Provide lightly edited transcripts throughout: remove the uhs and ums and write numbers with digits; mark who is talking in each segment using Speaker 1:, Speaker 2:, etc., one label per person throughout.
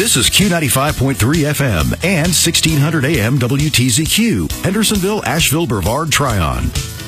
Speaker 1: This is Q95.3 FM and 1600 AM WTZQ, Hendersonville, Asheville, Brevard, Tryon.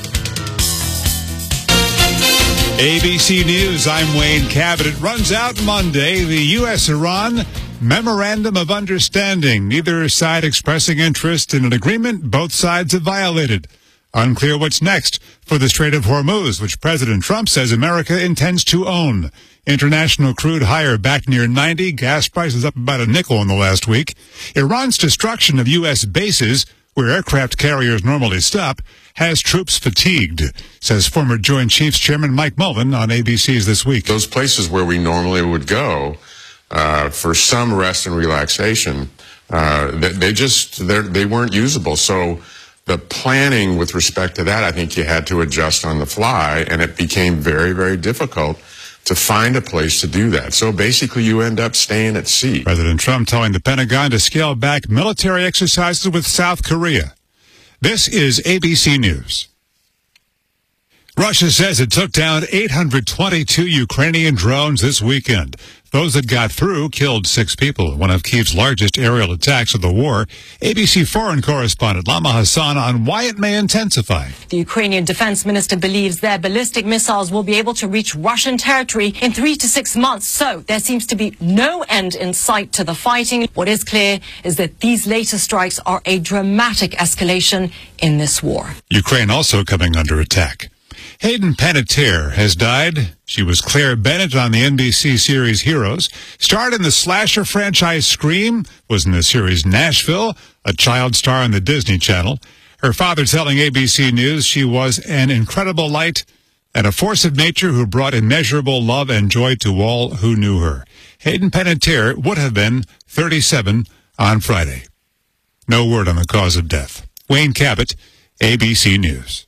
Speaker 2: ABC News, I'm Wayne Cabot. It runs out Monday. The U.S.-Iran Memorandum of Understanding. Neither side expressing interest in an agreement both sides have violated. Unclear what's next for the Strait of Hormuz, which President Trump says America intends to own. International crude higher back near 90. Gas prices up about a nickel in the last week. Iran's destruction of U.S. bases, where aircraft carriers normally stop, has troops fatigued, says former Joint Chiefs Chairman Mike Mullen on ABC's This Week.
Speaker 3: Those places where we normally would go for some rest and relaxation, they weren't usable. So the planning with respect to that, I think you had to adjust on the fly, and it became very, very difficult to find a place to do that. So basically you end up staying at sea.
Speaker 2: President Trump telling the Pentagon to scale back military exercises with South Korea. This is ABC News. Russia says it took down 822 Ukrainian drones this weekend. Those that got through killed 6 people, one of Kyiv's largest aerial attacks of the war. ABC foreign correspondent Lama Hassan on why it may intensify.
Speaker 4: The Ukrainian defense minister believes their ballistic missiles will be able to reach Russian territory in 3 to 6 months. So there seems to be no end in sight to the fighting. What is clear is that these latest strikes are a dramatic escalation in this war.
Speaker 2: Ukraine also coming under attack. Hayden Panettiere has died. She was Claire Bennett on the NBC series Heroes. Starred in the slasher franchise Scream, was in the series Nashville, a child star on the Disney Channel. Her father telling ABC News she was an incredible light and a force of nature who brought immeasurable love and joy to all who knew her. Hayden Panettiere would have been 37 on Friday. No word on the cause of death. Wayne Cabot, ABC News.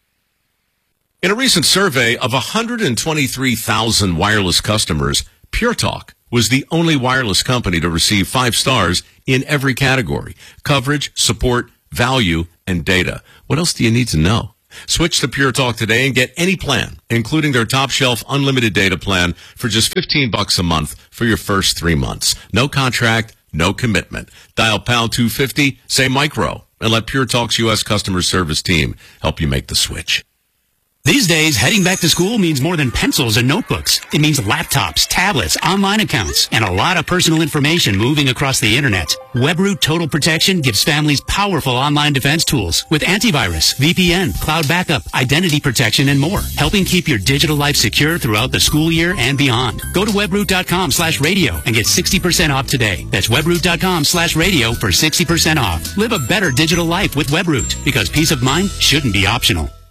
Speaker 5: In a recent survey of 123,000 wireless customers, Pure Talk was the only wireless company to receive 5 stars in every category: coverage, support, value, and data. What else do you need to know? Switch to Pure Talk today and get any plan, including their top shelf unlimited data plan for just $15 a month for your first 3 months. No contract, no commitment. Dial pound 250, say micro, and let Pure Talk's U.S. customer service team help you make the switch.
Speaker 6: These days, heading back to school means more than pencils and notebooks. It means laptops, tablets, online accounts, and a lot of personal information moving across the internet. WebRoot Total Protection gives families powerful online defense tools with antivirus, VPN, cloud backup, identity protection, and more, helping keep your digital life secure throughout the school year and beyond. Go to webroot.com/radio and get 60% off today. That's webroot.com/radio for 60% off. Live a better digital life with WebRoot, because peace of mind shouldn't be optional.